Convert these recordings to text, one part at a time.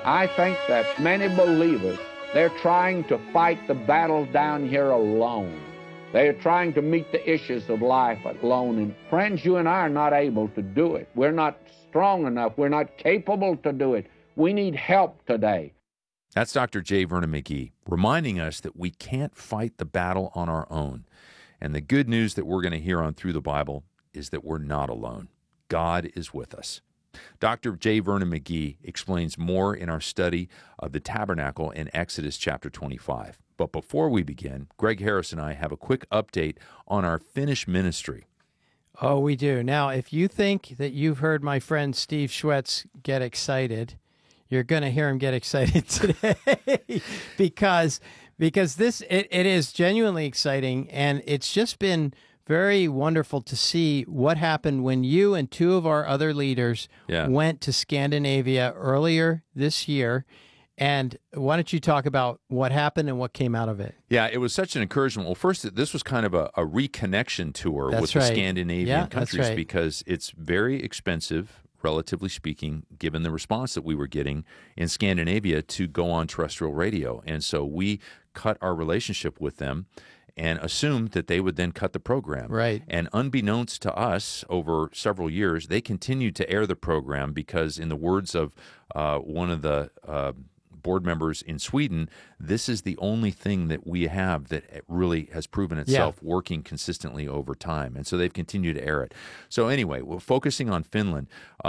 I think that many believers, they're trying to fight the battles down here alone. They're trying to meet the issues of life alone. And friends, you and I are not able to do it. We're not strong enough. We're not capable to do it. We need help today. That's Dr. J. Vernon McGee reminding us that we can't fight the battle on our own. And the good news that we're going to hear on Through the Bible is that we're not alone. God is with us. Dr. J. Vernon McGee explains more in our study of the tabernacle in Exodus chapter 25. But before we begin, Greg Harris and I have a quick update on our Finnish ministry. Oh, we do. Now, if you think that you've heard my friend Steve Schwetz get excited, you're going to hear him get excited today because this it is genuinely exciting, and it's just been very wonderful to see what happened when you and two of our other leaders went to Scandinavia earlier this year. And why don't you talk about what happened and what came out of it? Yeah, it was such an encouragement. Well, first, this was kind of a reconnection tour with the Scandinavian countries because it's very expensive, relatively speaking, given the response that we were getting in Scandinavia to go on terrestrial radio. And so we cut our relationship with them and assumed that they would then cut the program. Right. And unbeknownst to us, over several years, they continued to air the program because, in the words of one of the board members in Sweden, this is the only thing that we have that really has proven itself working consistently over time. And so they've continued to air it. So anyway, we're focusing on Finland.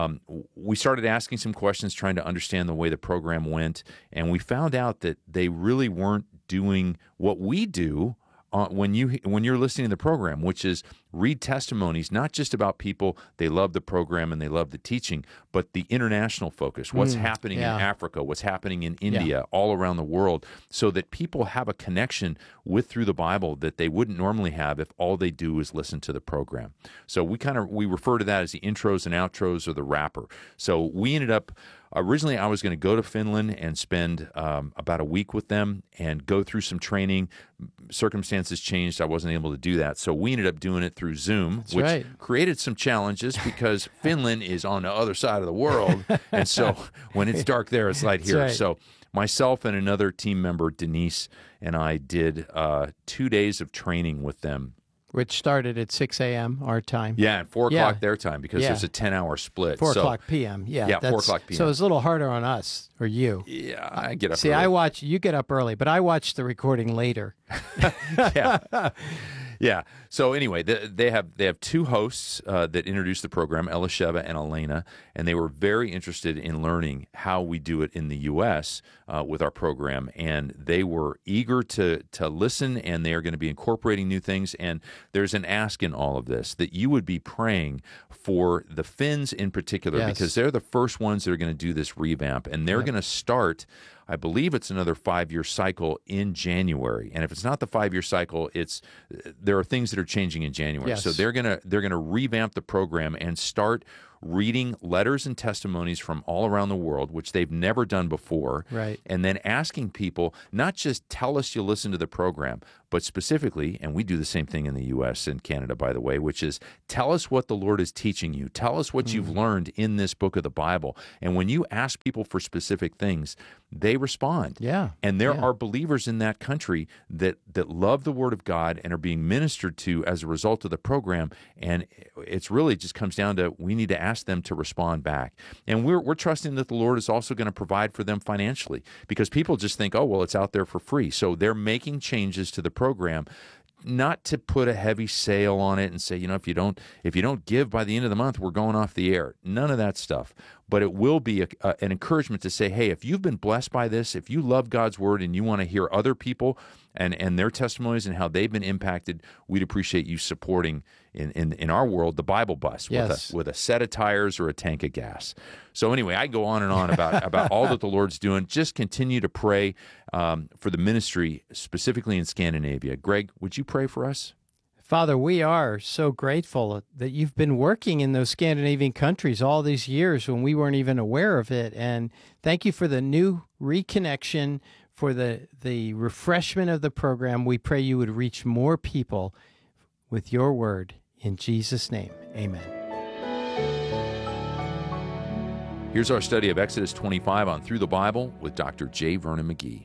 We started asking some questions, trying to understand the way the program went, and we found out that they really weren't doing what we do when you're listening to the program, which is read testimonies, not just about people they love the program and they love the teaching, but the international focus, what's happening in Africa, what's happening in India, all around the world, so that people have a connection with Through the Bible that they wouldn't normally have if all they do is listen to the program. So we refer to that as the intros and outros or the wrapper. So we ended up, originally I was going to go to Finland and spend about a week with them and go through some training. Circumstances changed. I wasn't able to do that. So we ended up doing it through Zoom, which created some challenges because Finland is on the other side of the world. And so when it's dark there, it's light here. So myself and another team member, Denise, and I did 2 days of training with them. Which started at 6 a.m. our time. Yeah, and 4 o'clock their time because there's a 10-hour split. 4 o'clock p.m. Yeah, 4 o'clock p.m. So it's a little harder on us, or you. Yeah, I get up early. See, you get up early, but I watch the recording later. Yeah. So anyway, they have two hosts that introduce the program, Elisheva and Elena, and they were very interested in learning how we do it in the U.S. With our program, and they were eager to listen, and they are going to be incorporating new things. And there's an ask in all of this that you would be praying for the Finns in particular, because they're the first ones that are going to do this revamp, and they're going to start, I believe it's another 5-year cycle in January. And if it's not the 5-year cycle, there are things that are changing in January. So they're gonna revamp the program and start reading letters and testimonies from all around the world, which they've never done before, and then asking people, not just tell us you listen to the program, but specifically, and we do the same thing in the U.S. and Canada, by the way, which is tell us what the Lord is teaching you. Tell us what you've learned in this book of the Bible. And when you ask people for specific things, they respond. And there are believers in that country that love the Word of God and are being ministered to as a result of the program. And it's really just comes down to we need to ask them to respond back. And we're trusting that the Lord is also going to provide for them financially, because people just think, oh, well, it's out there for free. So they're making changes to the program, not to put a heavy sail on it and say, if you don't give by the end of the month, we're going off the air. None of that stuff. But it will be an encouragement to say, hey, if you've been blessed by this, if you love God's Word and you want to hear other people and their testimonies and how they've been impacted, we'd appreciate you supporting, in our world, the Bible bus with a set of tires or a tank of gas. So anyway, I go on and on about all that the Lord's doing. Just continue to pray for the ministry, specifically in Scandinavia. Greg, would you pray for us? Father, we are so grateful that you've been working in those Scandinavian countries all these years when we weren't even aware of it. And thank you for the new reconnection, for the refreshment of the program. We pray you would reach more people with your word. In Jesus' name, amen. Here's our study of Exodus 25 on Through the Bible with Dr. J. Vernon McGee.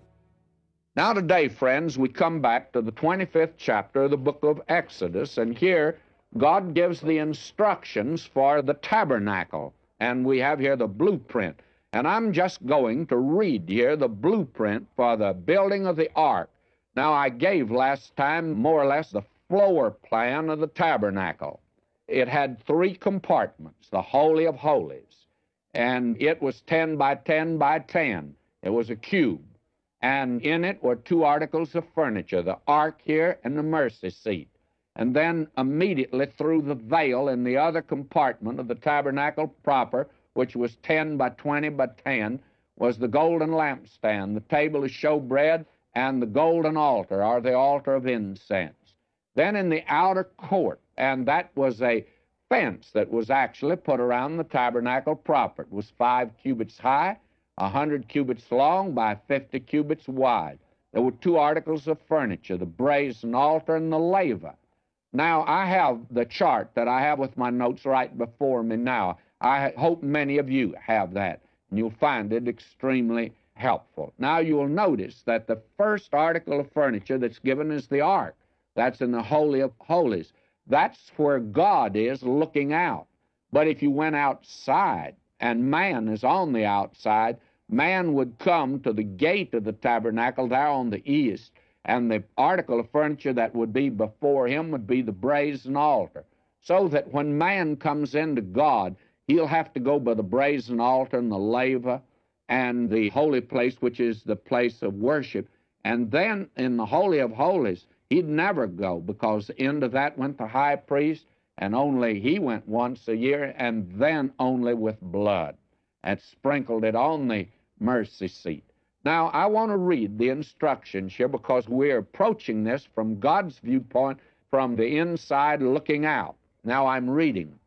Now today, friends, we come back to the 25th chapter of the book of Exodus, and here God gives the instructions for the tabernacle, and we have here the blueprint. And I'm just going to read here the blueprint for the building of the ark. Now, I gave last time more or less the floor plan of the tabernacle. It had 3 compartments, the Holy of Holies, and it was 10 by 10 by 10. It was a cube, and in it were 2 articles of furniture, the ark here and the mercy seat. And then immediately through the veil in the other compartment of the tabernacle proper, which was 10 by 20 by 10, was the golden lampstand, the table of showbread, and the golden altar, or the altar of incense. Then in the outer court, and that was a fence that was actually put around the tabernacle proper. It was 5 cubits high, 100 cubits long by 50 cubits wide. There were 2 articles of furniture, the brazen altar and the laver. Now, I have the chart that I have with my notes right before me now. I hope many of you have that, and you'll find it extremely helpful. Now, you'll notice that the first article of furniture that's given is the ark. That's in the Holy of Holies. That's where God is looking out. But if you went outside, and man is on the outside, man would come to the gate of the tabernacle there on the east, and the article of furniture that would be before him would be the brazen altar. So that when man comes into God, he'll have to go by the brazen altar and the laver and the holy place, which is the place of worship. And then in the Holy of Holies, he'd never go, because into that went the high priest, and only he went once a year, and then only with blood, and sprinkled it on the mercy seat. Now, I want to read the instructions here, because we're approaching this from God's viewpoint, from the inside looking out. Now I'm reading.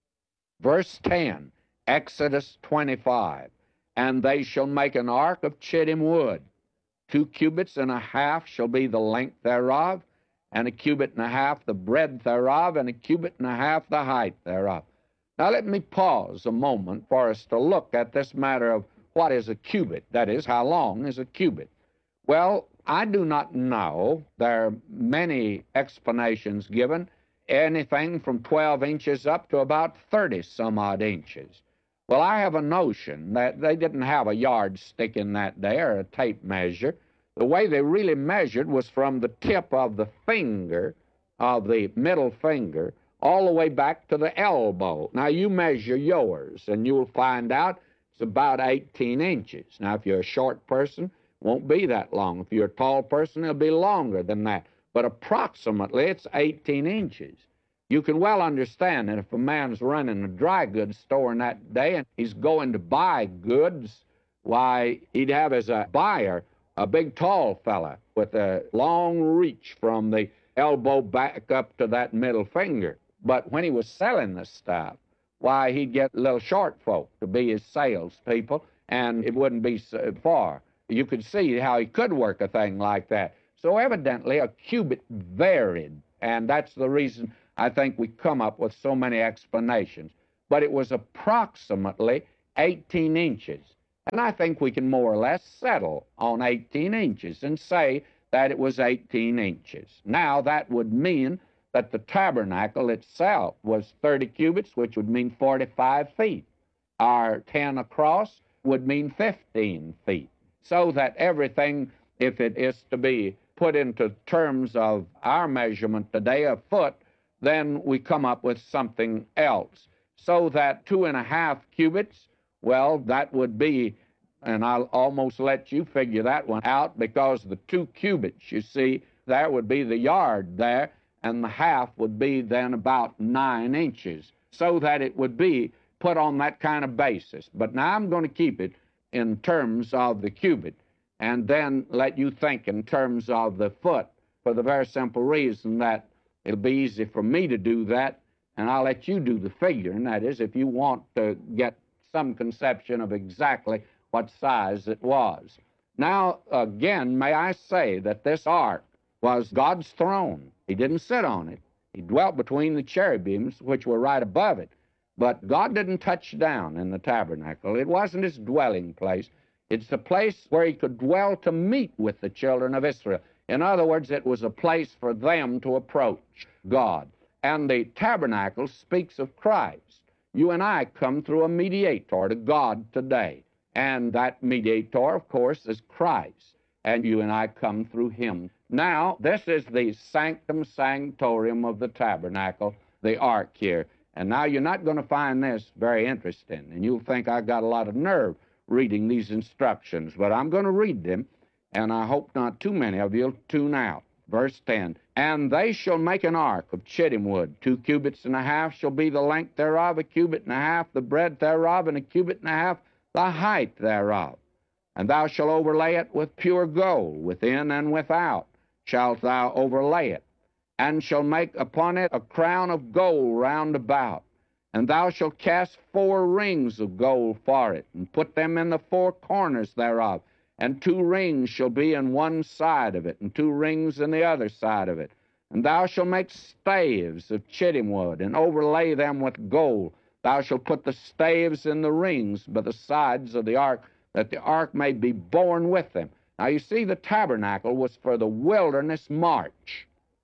Verse 10, Exodus 25. And they shall make an ark of chittim wood. 2 cubits and a half shall be the length thereof, and 1 cubit and a half the breadth thereof, and 1 cubit and a half the height thereof. Now let me pause a moment for us to look at this matter of what is a cubit. That is, how long is a cubit? Well, I do not know. There are many explanations given, anything from 12 inches up to about 30-some-odd inches. Well, I have a notion that they didn't have a yardstick in that day or a tape measure. The way they really measured was from the tip of the finger, of the middle finger, all the way back to the elbow. Now, you measure yours, and you'll find out it's about 18 inches. Now, if you're a short person, it won't be that long. If you're a tall person, it'll be longer than that. But approximately, it's 18 inches. You can well understand that if a man's running a dry goods store in that day and he's going to buy goods, why, he'd have as a buyer a big tall fella with a long reach from the elbow back up to that middle finger. But when he was selling the stuff, why, he'd get little short folk to be his salespeople, and it wouldn't be so far. You could see how he could work a thing like that. So evidently a cubit varied, and that's the reason I think we come up with so many explanations. But it was approximately 18 inches. And I think we can more or less settle on 18 inches and say that it was 18 inches. Now, that would mean that the tabernacle itself was 30 cubits, which would mean 45 feet. Our 10 across would mean 15 feet. So that everything, if it is to be put into terms of our measurement today, a foot, then we come up with something else. So that 2.5 cubits, well, that would be, and I'll almost let you figure that one out, because the 2 cubits, you see, there would be the yard there, and the half would be then about 9 inches, so that it would be put on that kind of basis. But now I'm going to keep it in terms of the cubit, and then let you think in terms of the foot, for the very simple reason that it'll be easy for me to do that, and I'll let you do the figure, and that is if you want to get some conception of exactly what size it was. Now, again, may I say that this ark was God's throne. He didn't sit on it. He dwelt between the cherubims, which were right above it. But God didn't touch down in the tabernacle. It wasn't his dwelling place. It's a place where he could dwell to meet with the children of Israel. In other words, it was a place for them to approach God. And the tabernacle speaks of Christ. You and I come through a mediator to God today. And that mediator, of course, is Christ. And you and I come through him. Now, this is the sanctum sanctorum of the tabernacle, the ark here. And now you're not going to find this very interesting. And you'll think I got a lot of nerve reading these instructions. But I'm going to read them. And I hope not too many of you'll tune out. Verse 10, and they shall make an ark of chittim wood. 2 cubits and a half shall be the length thereof, 1 cubit and a half the breadth thereof, and 1 cubit and a half the height thereof. And thou shalt overlay it with pure gold, within and without shalt thou overlay it, and shall make upon it a crown of gold round about. And thou shalt cast 4 rings of gold for it, and put them in the 4 corners thereof. And 2 rings shall be in one side of it, and 2 rings in the other side of it. And thou shalt make staves of chittim wood, and overlay them with gold. Thou shalt put the staves in the rings by the sides of the ark, that the ark may be borne with them. Now you see, the tabernacle was for the wilderness march,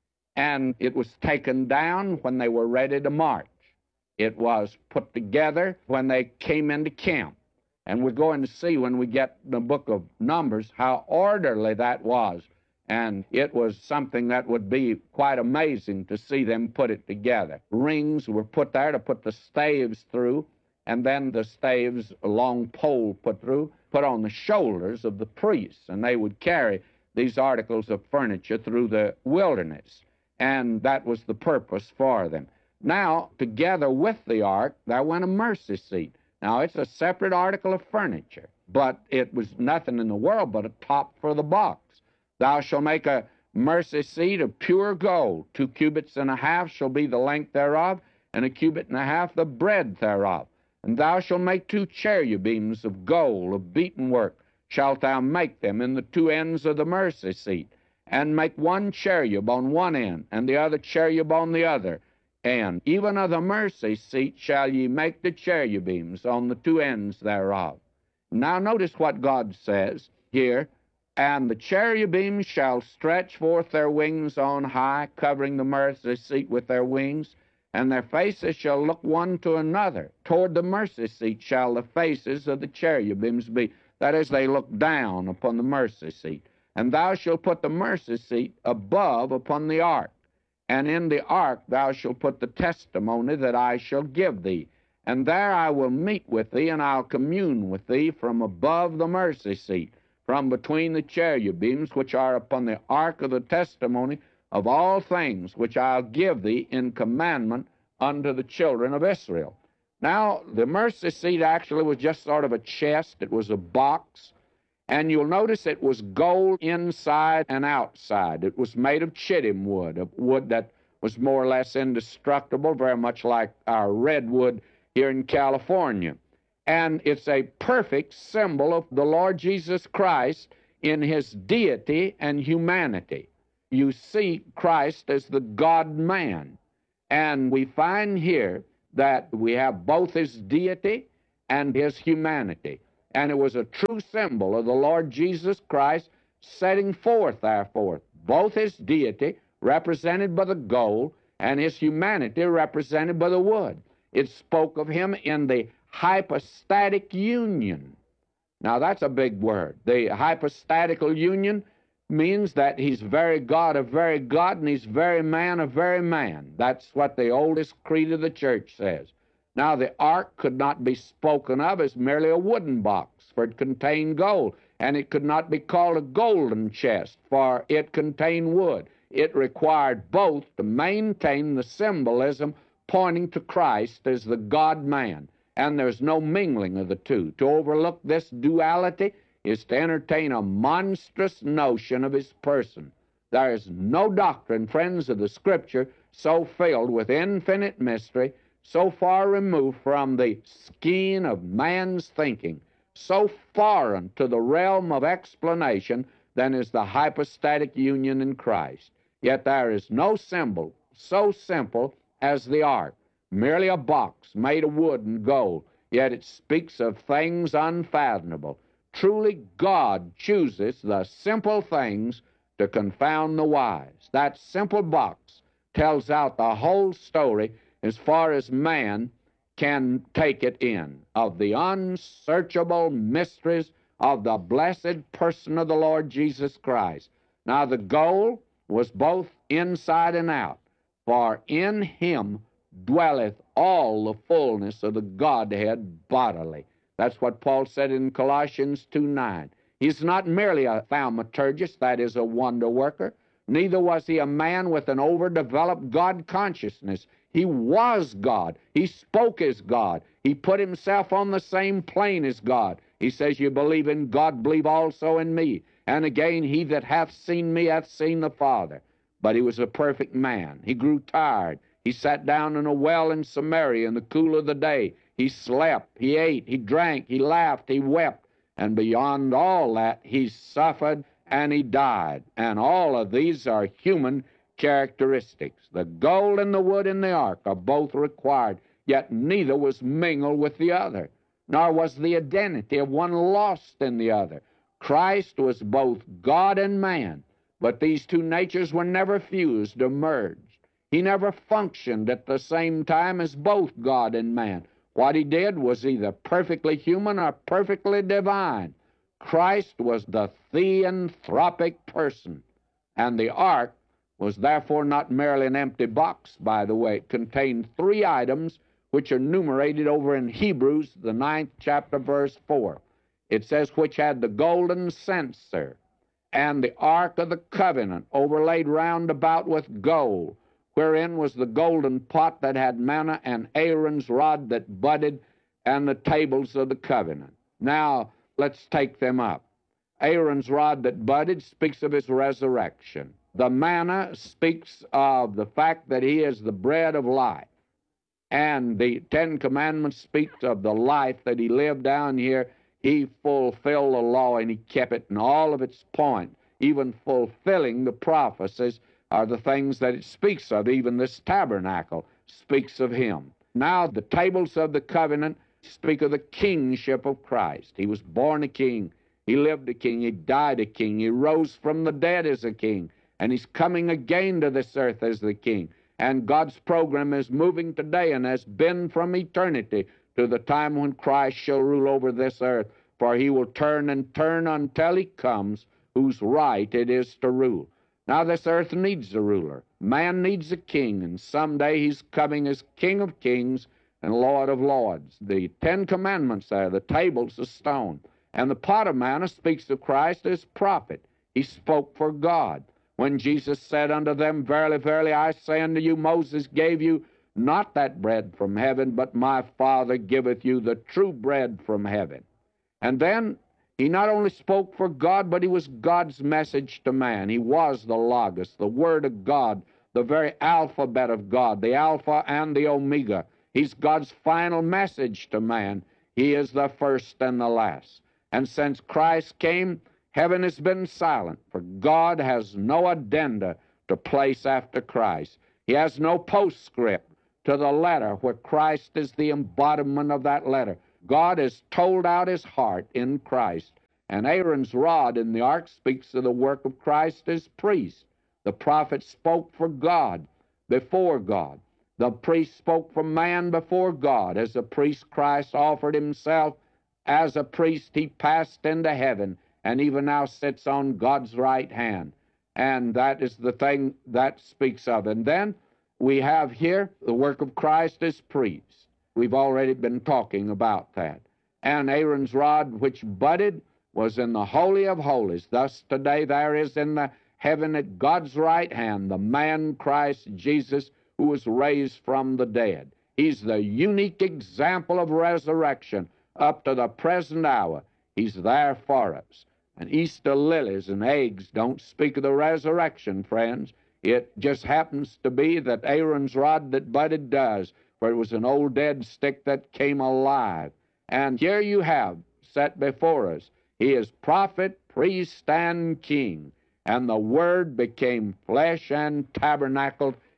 and it was taken down when they were ready to march. It was put together when they came into camp. And we're going to see when we get the book of Numbers how orderly that was. And it was something that would be quite amazing to see them put it together. Rings were put there to put the staves through, and then the staves, a long pole put through, put on the shoulders of the priests, and they would carry these articles of furniture through the wilderness. And that was the purpose for them. Now, together with the ark, there went a mercy seat. Now, it's a separate article of furniture, but it was nothing in the world but a top for the box. Thou shalt make a mercy seat of pure gold. 2 cubits and a half shall be the length thereof, and 1 cubit and a half the breadth thereof. And thou shalt make 2 cherubims of gold, of beaten work, shalt thou make them in the 2 ends of the mercy seat, and make 1 cherub on one end, and the other cherub on the other. And even of the mercy seat shall ye make the cherubims on the 2 ends thereof. Now notice what God says here. And the cherubims shall stretch forth their wings on high, covering the mercy seat with their wings, and their faces shall look one to another. Toward the mercy seat shall the faces of the cherubims be. That is, they look down upon the mercy seat. And thou shalt put the mercy seat above upon the ark. And in the ark thou shalt put the testimony that I shall give thee. And there I will meet with thee, and I'll commune with thee from above the mercy seat, from between the cherubims which are upon the ark of the testimony of all things which I'll give thee in commandment unto the children of Israel. Now, the mercy seat actually was just sort of a chest. It was a box. And you'll notice it was gold inside and outside. It was made of chittim wood, a wood that was more or less indestructible, very much like our redwood here in California. And it's a perfect symbol of the Lord Jesus Christ in his deity and humanity. You see Christ as the God-man. And we find here that we have both his deity and his humanity. And it was a true symbol of the Lord Jesus Christ setting forth, therefore, both his deity, represented by the gold, and his humanity, represented by the wood. It spoke of him in the hypostatic union. Now, that's a big word. The hypostatical union means that he's very God of very God, and he's very man of very man. That's what the oldest creed of the church says. Now, the ark could not be spoken of as merely a wooden box, for it contained gold, and it could not be called a golden chest, for it contained wood. It required both to maintain the symbolism pointing to Christ as the God-man, and there's no mingling of the two. To overlook this duality is to entertain a monstrous notion of his person. There is no doctrine, friends of the Scripture, so filled with infinite mystery, so far removed from the skein of man's thinking, so foreign to the realm of explanation than is the hypostatic union in Christ. Yet there is no symbol so simple as the ark. merely a box made of wood and gold, yet it speaks of things unfathomable. Truly, God chooses the simple things to confound the wise. That simple box tells out the whole story as far as man can take it in, of the unsearchable mysteries of the blessed person of the Lord Jesus Christ. Now, the goal was both inside and out, for in him dwelleth all the fullness of the Godhead bodily. That's what Paul said in Colossians 2:9. He's not merely a thaumaturgist, that is, a wonder worker. Neither was he a man with an overdeveloped God consciousness. He was God. He spoke as God. He put himself on the same plane as God. He says, you believe in God, believe also in me. And again, he that hath seen me hath seen the Father. But he was a perfect man. He grew tired. He sat down in a well in Samaria in the cool of the day. He slept, he ate, he drank, he laughed, he wept. And beyond all that, he suffered and he died. And all of these are human characteristics. The gold and the wood in the ark are both required, yet neither was mingled with the other, nor was the identity of one lost in the other. Christ was both God and man, but these two natures were never fused or merged. He never functioned at the same time as both God and man. What he did was either perfectly human or perfectly divine. Christ was the theanthropic person, and the ark was therefore not merely an empty box, by the way. It contained three items which are enumerated over in Hebrews, the 9th chapter, verse 4. It says, which had the golden censer, and the ark of the covenant overlaid round about with gold, wherein was the golden pot that had manna, and Aaron's rod that budded, and the tables of the covenant. Now, let's take them up. Aaron's rod that budded speaks of his resurrection. The manna speaks of the fact that he is the bread of life. And the Ten Commandments speak of the life that he lived down here. He fulfilled the law and he kept it in all of its point, even fulfilling the prophecies are the things that it speaks of. Even this tabernacle speaks of him. Now, the tables of the covenant speak of the kingship of Christ. He was born a king. He lived a king. He died a king. He rose from the dead as a king. And he's coming again to this earth as the king. And God's program is moving today and has been from eternity to the time when Christ shall rule over this earth. For he will turn and turn until he comes, whose right it is to rule. Now this earth needs a ruler. Man needs a king, and someday he's coming as King of kings and Lord of lords. The Ten Commandments there, the tables of stone. And the pot of manna speaks of Christ as prophet. He spoke for God. When Jesus said unto them, verily, verily, I say unto you, Moses gave you not that bread from heaven, but my Father giveth you the true bread from heaven. And then he not only spoke for God, but he was God's message to man. He was the Logos, the Word of God, the very alphabet of God, the Alpha and the Omega. He's God's final message to man. He is the first and the last. And since Christ came, heaven has been silent, for God has no addenda to place after Christ. He has no postscript to the letter where Christ is the embodiment of that letter. God has told out his heart in Christ. And Aaron's rod in the ark speaks of the work of Christ as priest. The prophet spoke for God, before God. The priest spoke for man before God. As a priest, Christ offered himself. As a priest, he passed into heaven, and even now sits on God's right hand. And that is the thing that speaks of. And then we have here the work of Christ as priest. We've already been talking about that. And Aaron's rod, which budded, was in the Holy of Holies. Thus today there is in the heaven at God's right hand the man Christ Jesus, who was raised from the dead. He's the unique example of resurrection up to the present hour. He's there for us. And Easter lilies and eggs don't speak of the resurrection, friends. It just happens to be that Aaron's rod that budded does, for it was an old dead stick that came alive. And here you have, set before us, he is prophet, priest, and king. And the Word became flesh and tabernacled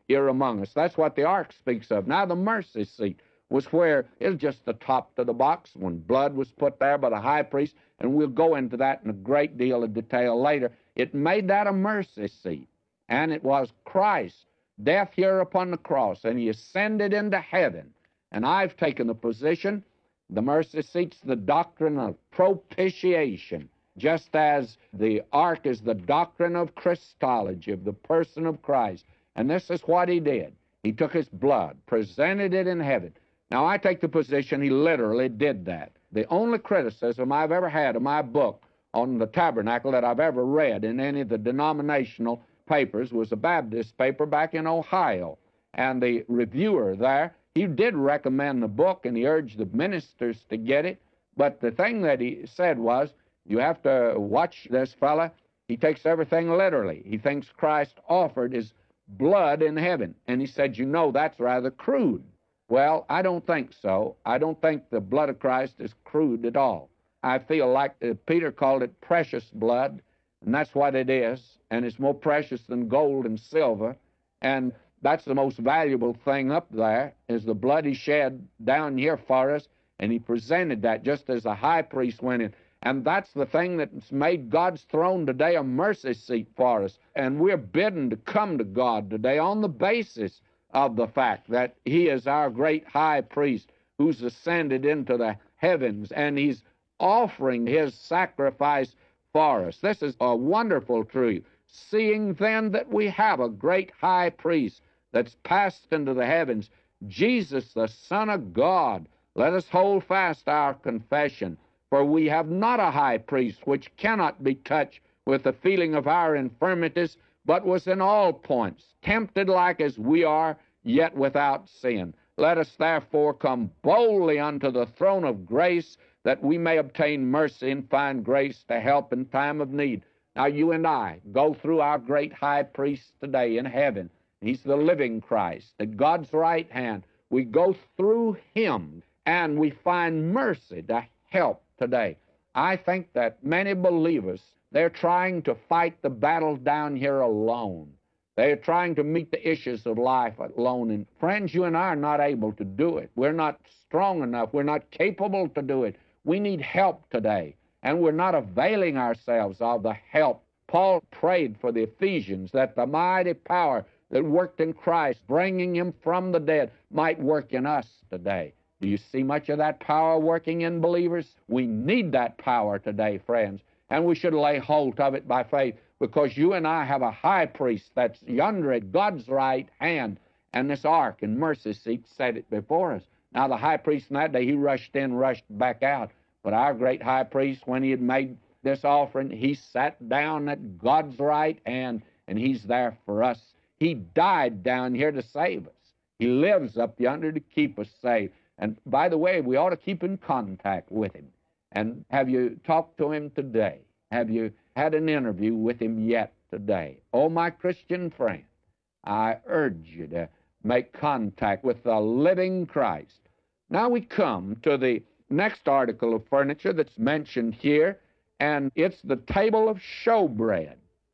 here among us. That's what the ark speaks of. Now, the mercy seat was where it was just the top to the box when blood was put there by the high priest, and we'll go into that in a great deal of detail later. It made that a mercy seat, and it was Christ's death here upon the cross, and he ascended into heaven. And I've taken the position, the mercy seat's the doctrine of propitiation, just as the ark is the doctrine of Christology, of the person of Christ. And this is what he did. He took his blood, presented it in heaven. Now, I take the position he literally did that. The only criticism I've ever had of my book on the tabernacle that I've ever read in any of the denominational papers was a Baptist paper back in Ohio. And the reviewer there, he did recommend the book, and he urged the ministers to get it. But the thing that he said was, you have to watch this fella. He takes everything literally. He thinks Christ offered his blood in heaven. And he said, you know, that's rather crude. Well, I don't think so. I don't think the blood of Christ is crude at all. I feel like Peter called it precious blood, and that's what it is. And it's more precious than gold and silver. And that's the most valuable thing up there, is the blood he shed down here for us. And he presented that just as the high priest went in. And that's the thing that's made God's throne today a mercy seat for us. And we're bidden to come to God today on the basis of the fact that he is our great high priest who's ascended into the heavens, and he's offering his sacrifice for us. This is a wonderful truth. Seeing then that we have a great high priest that's passed into the heavens, Jesus, the Son of God, let us hold fast our confession. For we have not a high priest which cannot be touched with the feeling of our infirmities, but was in all points tempted like as we are, yet without sin. Let us therefore come boldly unto the throne of grace, that we may obtain mercy and find grace to help in time of need. Now you and I go through our great high priest today in heaven. He's the living Christ at God's right hand. We go through him, and we find mercy to help today. I think that many believers, they're trying to fight the battle down here alone. They're trying to meet the issues of life alone. And friends, you and I are not able to do it. We're not strong enough. We're not capable to do it. We need help today. And we're not availing ourselves of the help. Paul prayed for the Ephesians that the mighty power that worked in Christ, bringing him from the dead, might work in us today. Do you see much of that power working in believers? We need that power today, friends, and we should lay hold of it by faith, because you and I have a high priest that's yonder at God's right hand, and this ark and mercy seat set it before us. Now, the high priest in that day, he rushed in, rushed back out, but our great high priest, when he had made this offering, he sat down at God's right hand, and he's there for us. He died down here to save us. He lives up yonder to keep us safe. And by the way, we ought to keep in contact with him. And have you talked to him today? Have you had an interview with him yet today? Oh, my Christian friend, I urge you to make contact with the living Christ. Now we come to the next article of furniture that's mentioned here, and it's the table of showbread.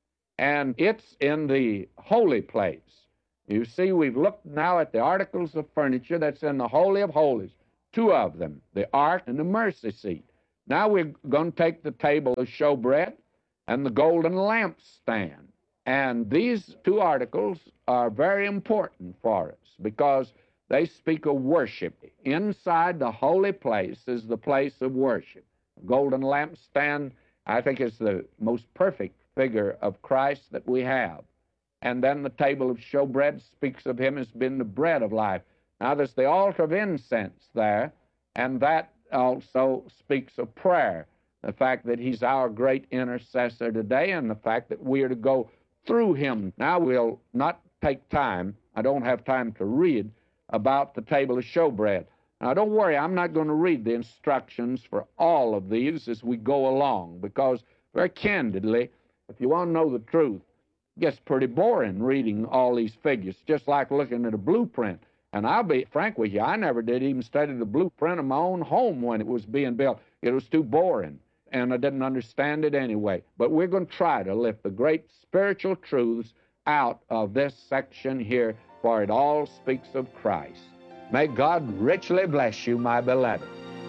And it's in the holy place. You see, we've looked now at the articles of furniture that's in the Holy of Holies, two of them, the ark and the mercy seat. Now we're going to take the table of showbread and the golden lampstand. And these two articles are very important for us because they speak of worship. Inside the holy place is the place of worship. The golden lampstand, I think, is the most perfect figure of Christ that we have. And then the table of showbread speaks of him as being the bread of life. Now there's the altar of incense there, and that also speaks of prayer. The fact that he's our great intercessor today, and the fact that we are to go through him. Now we'll not take time, I don't have time to read about the table of showbread. Now don't worry, I'm not going to read the instructions for all of these as we go along, because very candidly, if you want to know the truth, it gets pretty boring reading all these figures, just like looking at a blueprint. And I'll be frank with you, I never did even study the blueprint of my own home when it was being built. It was too boring, and I didn't understand it anyway. But we're going to try to lift the great spiritual truths out of this section here for it all speaks of Christ. May God richly bless you, my beloved.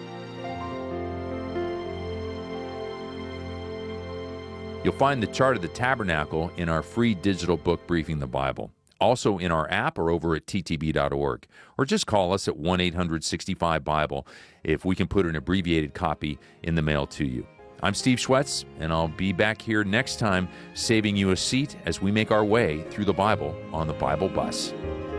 You'll find the chart of the tabernacle in our free digital book, Briefing the Bible. Also in our app or over at ttb.org. Or just call us at 1-800-65-BIBLE if we can put an abbreviated copy in the mail to you. I'm Steve Schwetz, and I'll be back here next time saving you a seat as we make our way through the Bible on the Bible Bus.